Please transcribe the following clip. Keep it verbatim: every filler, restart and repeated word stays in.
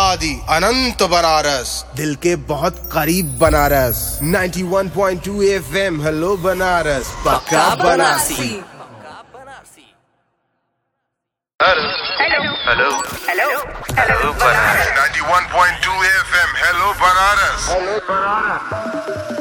आदि अनंत बनारस, दिल के बहुत करीब बनारस। नाइंटी वन point two F M hello Banaras, पक्का Banarasi. Hello hello hello hello Banaras. Ninety वन point two F M hello Banaras.